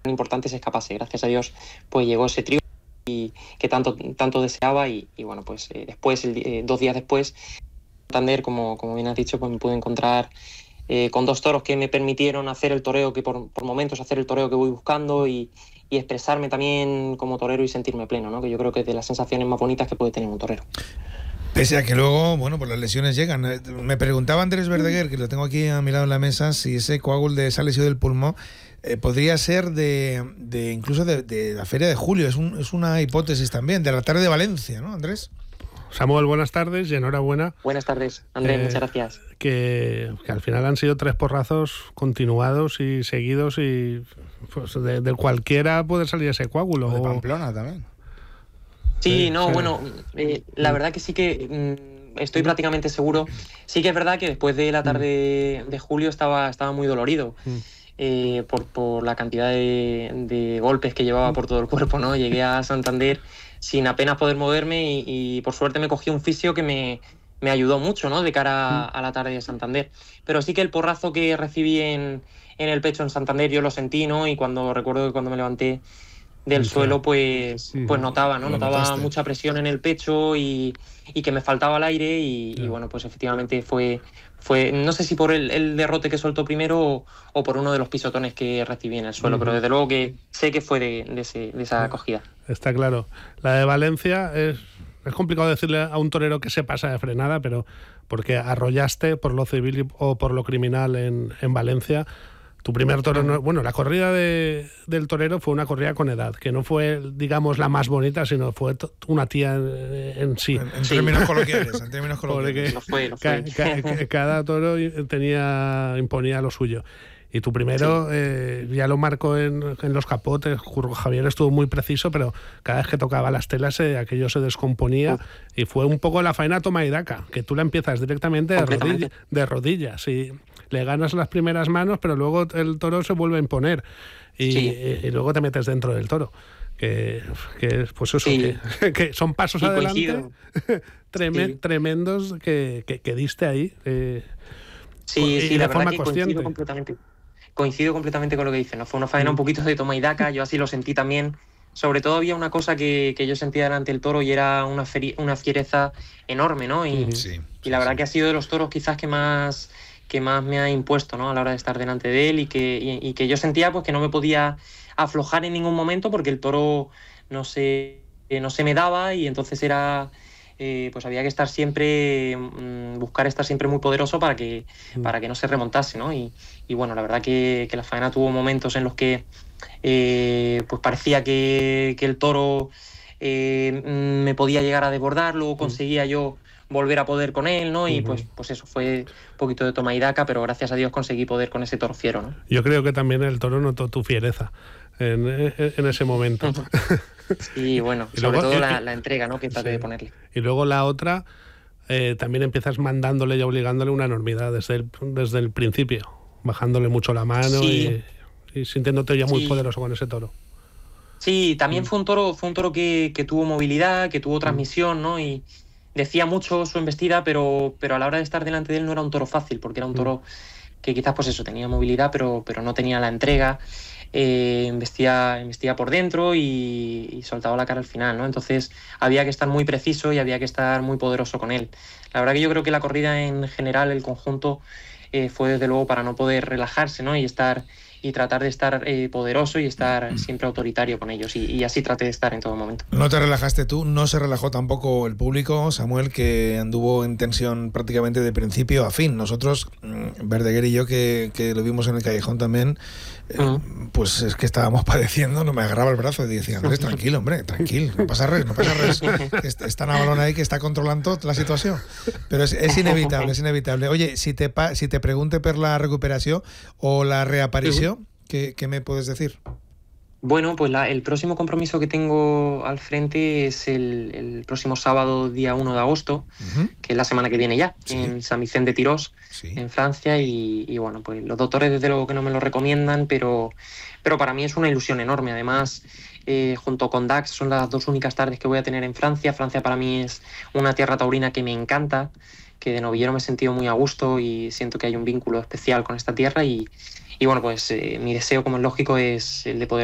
importante se escapase. Gracias a Dios pues llegó ese triunfo y que tanto deseaba y bueno, pues después, 2 días después, Santander, como bien has dicho, pues me pude encontrar con 2 toros que me permitieron hacer el toreo que por momentos hacer el toreo que voy buscando y expresarme también como torero y sentirme pleno, ¿no? Que yo creo que es de las sensaciones más bonitas que puede tener un torero. Pese a que luego, bueno, pues las lesiones llegan. Me preguntaba Andrés Verdaguer, que lo tengo aquí a mi lado en la mesa, si ese coágulo de esa lesión del pulmón podría ser incluso de la Feria de Julio. Es una hipótesis también, de la tarde de Valencia, ¿no, Andrés? Samuel, buenas tardes y enhorabuena. Buenas tardes, Andrés, muchas gracias. Que al final han sido 3 porrazos continuados y seguidos y pues de cualquiera puede salir ese coágulo. O de Pamplona también. Sí, no, bueno, la verdad que sí que estoy prácticamente seguro. Sí que es verdad que después de la tarde de Julio estaba muy dolorido por la cantidad de golpes que llevaba por todo el cuerpo, ¿no? Llegué a Santander sin apenas poder moverme y por suerte me cogí un fisio que me ayudó mucho, ¿no? De cara a la tarde de Santander. Pero sí que el porrazo que recibí en el pecho en Santander yo lo sentí, ¿no? Y recuerdo que cuando me levanté del suelo, pues notaba mucha presión en el pecho y que me faltaba el aire y bueno, pues efectivamente fue no sé si por el derrote que soltó primero o por uno de los pisotones que recibí en el suelo, pero desde luego que sé que fue de esa acogida. Está claro. La de Valencia es complicado decirle a un torero que se pasa de frenada, pero porque arrollaste por lo civil o por lo criminal en Valencia. Tu primer toro, la corrida del torero fue una corrida con edad, que no fue, digamos, la más bonita, sino fue una tía en sí. En términos coloquiales. Cada toro imponía lo suyo. Y tu primero ya lo marcó en los capotes. Javier estuvo muy preciso, pero cada vez que tocaba las telas aquello se descomponía y fue un poco la faena toma y daca, que tú la empiezas directamente de rodillas y le ganas las primeras manos, pero luego el toro se vuelve a imponer y luego te metes dentro del toro. Que pues eso, que son pasos adelante tremendos que diste ahí. Y de la forma verdad que consciente. Coincido completamente con lo que dices, ¿no? Fue una faena un poquito de toma y daca, yo así lo sentí también. Sobre todo había una cosa que yo sentía delante del toro y era una fiereza enorme, ¿no? Y la verdad que ha sido de los toros quizás que más me ha impuesto, ¿no? A la hora de estar delante de él y que yo sentía pues que no me podía aflojar en ningún momento porque el toro no se me daba y entonces era... pues había que estar siempre, buscar estar siempre muy poderoso para que no se remontase, ¿no? Y bueno, la verdad que la faena tuvo momentos en los que pues parecía que el toro me podía llegar a desbordar, luego conseguía yo volver a poder con él, ¿no? Y pues eso fue un poquito de toma y daca, pero gracias a Dios conseguí poder con ese toro fiero, ¿no? Yo creo que también el toro notó tu fiereza en ese momento. Sí, bueno, y sobre todo la entrega, ¿no? Que traté de ponerle. Y luego la otra, también empiezas mandándole y obligándole una enormidad desde el principio, bajándole mucho la mano y sintiéndote ya muy poderoso con ese toro. Sí, también fue un toro que tuvo movilidad, que tuvo transmisión, ¿no? Y decía mucho su embestida, pero a la hora de estar delante de él no era un toro fácil, porque era un toro que quizás pues eso, tenía movilidad, pero no tenía la entrega. Embestía por dentro y soltaba la cara al final, ¿no? Entonces había que estar muy preciso y había que estar muy poderoso con él. La verdad que yo creo que la corrida en general, el conjunto, fue desde luego para no poder relajarse, ¿no? Y tratar de estar poderoso y estar siempre autoritario con ellos y así traté de estar en todo momento. No te relajaste tú, no se relajó tampoco el público, Samuel, que anduvo en tensión prácticamente de principio a fin. Nosotros, Verdaguer y yo, que lo vimos en el callejón también, pues es que estábamos padeciendo, no me agarraba el brazo y decía, Andrés, tranquilo, hombre, tranquilo, no pasa res. Está Navalón ahí que está controlando la situación. Pero es inevitable. Oye, si te pregunte por la recuperación o la reaparición, ¿qué me puedes decir? Bueno, pues el próximo compromiso que tengo al frente es el próximo sábado, día 1 de agosto, que es la semana que viene ya, en San Vicente de Tirós, en Francia, y bueno, pues los doctores desde luego que no me lo recomiendan, pero para mí es una ilusión enorme. Además, junto con Dax son las 2 únicas tardes que voy a tener en Francia. Francia para mí es una tierra taurina que me encanta, que de novillero me he sentido muy a gusto y siento que hay un vínculo especial con esta tierra y bueno, pues mi deseo, como es lógico, es el de poder